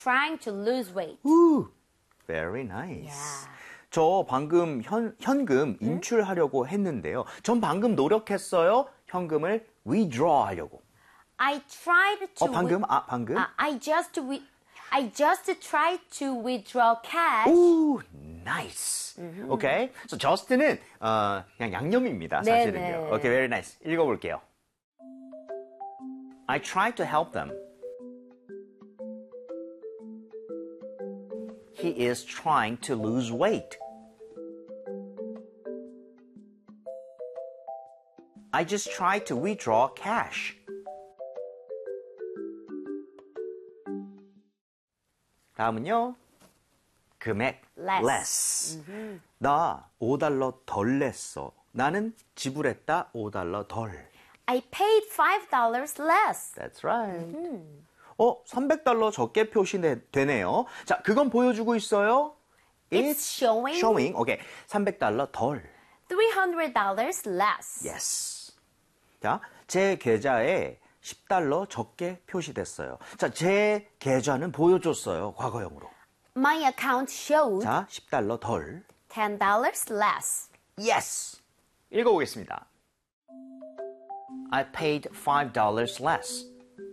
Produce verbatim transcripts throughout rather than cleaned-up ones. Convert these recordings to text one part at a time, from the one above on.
trying to lose weight. Ooh, very nice. Yeah. 저 방금 현, 현금 인출하려고 했는데요. 전 방금 노력했어요. 현금을 withdraw 하려고. I tried to. 어, 방금? 아, 방금? Uh, I just wi- I just tried to withdraw cash. Ooh, nice. Mm-hmm. Okay. So just는 어, 그냥 양념입니다. 사실은요. 네네. Okay, very nice. 읽어볼게요. I tried to help them. He is trying to lose weight. I just tried to withdraw cash. 다음은요. 금액 less. less. Mm-hmm. 나 오 달러 덜 냈어. 나는 지불했다 오 달러 덜. I paid five dollars less. That's right. Mm-hmm. 어, 삼백 달러 적게 표시되네요. 자, 그건 보여주고 있어요. It's showing. showing. 오케이. 삼백 달러 덜. three hundred dollars less. Yes. 자, 제 계좌에 십 달러 적게 표시됐어요. 자, 제 계좌는 보여줬어요. 과거형으로. My account showed 자, 십 달러 덜. ten dollars less. Yes. 읽어보겠습니다. I paid five dollars less.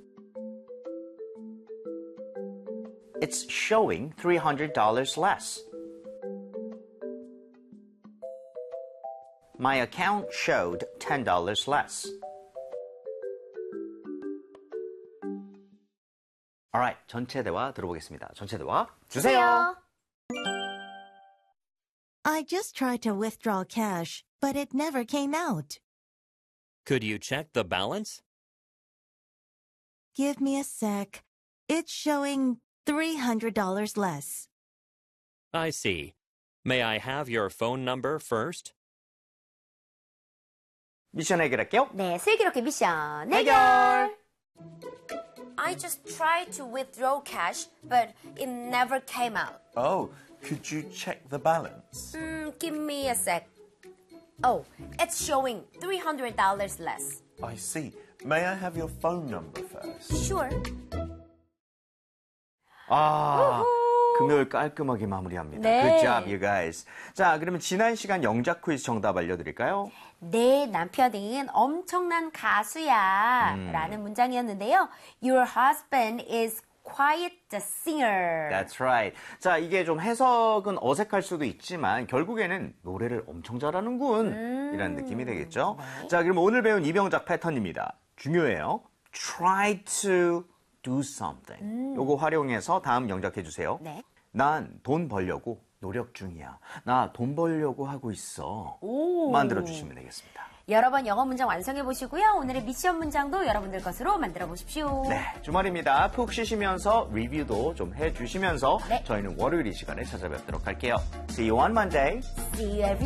It's showing three hundred dollars less. My account showed ten dollars less. Alright, 전체 대화 들어보겠습니다. 전체 대화 주세요. I just tried to withdraw cash, but it never came out. Could you check the balance? Give me a sec. It's showing three hundred dollars less. I see. May I have your phone number first? 미션 해결할게요. 네, 슬기롭게 미션 해결! 해결! I just tried to withdraw cash, but it never came out. Oh, could you check the balance? Mm, give me a sec. Oh, it's showing three hundred dollars less. I see. May I have your phone number first? Sure. 아, 금요일 깔끔하게 마무리합니다. 네. Good job, you guys. 자, 그러면 지난 시간 영작 퀴즈 정답 알려드릴까요? 내 남편은 엄청난 가수야 음. 라는 문장이었는데요. Your husband is quite the singer. That's right. 자, 이게 좀 해석은 어색할 수도 있지만 결국에는 노래를 엄청 잘하는군 음. 이라는 느낌이 되겠죠. 네. 자, 그럼 오늘 배운 이병작 패턴입니다. 중요해요. Try to do something. 음. 요거 활용해서 다음 영작해 주세요. 네. 난 돈 벌려고 노력 중이야. 나 돈 벌려고 하고 있어. 오. 만들어 주시면 되겠습니다. 여러 번 영어 문장 완성해 보시고요. 오늘의 미션 문장도 여러분들 것으로 만들어 보십시오. 네, 주말입니다. 푹 쉬시면서 리뷰도 좀 해주시면서 네. 저희는 월요일 이 시간에 찾아뵙도록 할게요. See you on Monday. See you every